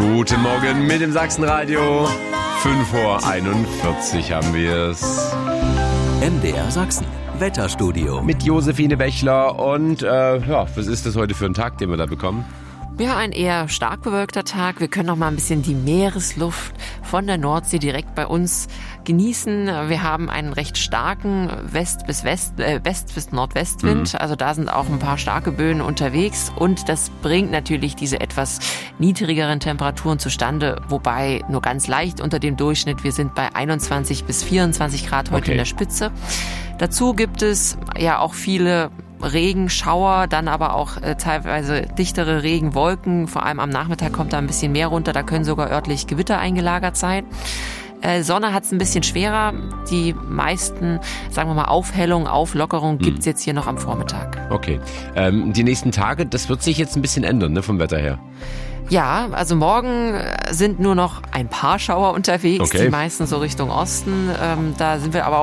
Guten Morgen mit dem Sachsenradio. 5:41 haben wir es. MDR Sachsen, Wetterstudio. Mit Josephine Bächler und was ist das heute für ein Tag, den wir da bekommen? Ja, ein eher stark bewölkter Tag. Wir können noch mal ein bisschen die Meeresluft von der Nordsee direkt bei uns genießen. Wir haben einen recht starken West- bis Nordwestwind. Also da sind auch ein paar starke Böen unterwegs. Und das bringt natürlich diese etwas niedrigeren Temperaturen zustande, wobei nur ganz leicht unter dem Durchschnitt. Wir sind bei 21 bis 24 Grad heute in der Spitze. Dazu gibt es ja auch viele Regenschauer, dann aber auch teilweise dichtere Regenwolken. Vor allem am Nachmittag kommt da ein bisschen mehr runter. Da können sogar örtlich Gewitter eingelagert sein. Sonne hat es ein bisschen schwerer. Die meisten, sagen wir mal, Aufhellung, Auflockerung gibt's jetzt hier noch am Vormittag. Okay. Die nächsten Tage, das wird sich jetzt ein bisschen ändern, ne, vom Wetter her. Ja, also morgen sind nur noch ein paar Schauer unterwegs, die meisten so Richtung Osten. Da sind wir aber